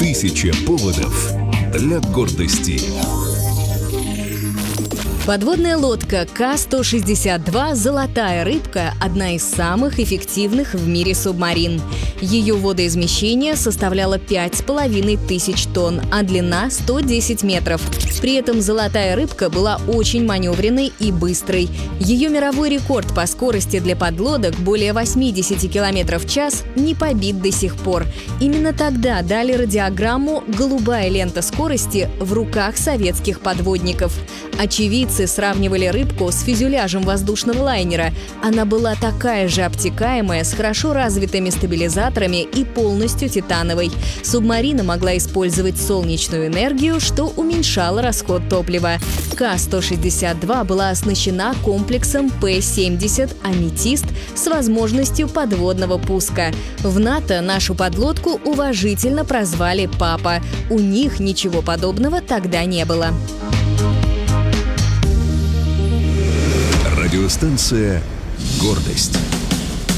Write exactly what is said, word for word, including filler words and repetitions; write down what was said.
Тысяча поводов для гордости. Подводная лодка Ка сто шестьдесят два «Золотая рыбка» – одна из самых эффективных в мире субмарин. Ее водоизмещение составляло пять с половиной тысяч тонн, а длина – сто десять метров. При этом «Золотая рыбка» была очень маневренной и быстрой. Ее мировой рекорд по скорости для подлодок более восьмидесяти километров в час не побит до сих пор. Именно тогда дали радиограмму «Голубая лента скорости» в руках советских подводников. Очевидцы сравнивали рыбку с фюзеляжем воздушного лайнера. Она была такая же обтекаемая, с хорошо развитыми стабилизаторами и полностью титановой. Субмарина могла использовать солнечную энергию, что уменьшало расход топлива. Ка сто шестьдесят два была оснащена комплексом Пэ семьдесят «Аметист» с возможностью подводного пуска. В НАТО нашу подлодку уважительно прозвали «Папа». У них ничего подобного тогда не было. Радиостанция «Гордость».